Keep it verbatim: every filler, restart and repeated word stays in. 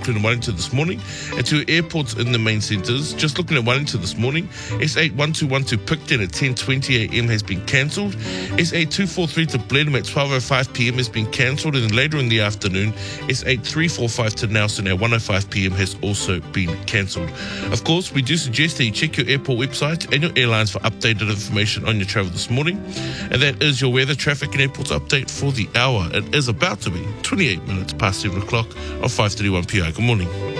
Auckland and Wellington this morning. And to airports in the main centres, just looking at Wellington this morning, S eight one two one to Picton at ten twenty a m has been cancelled. S eight two four three to Blenheim at twelve oh five p m has been cancelled. And then later in the afternoon, S eight three four five to Nelson at one oh five p m has also been cancelled. Of course, we do suggest that you check your airport website and your airlines for updated information on your travel this morning. And that is your weather, traffic and airports update for the hour. It is about to be twenty-eight minutes past seven o'clock on five thirty-one p m. Good morning.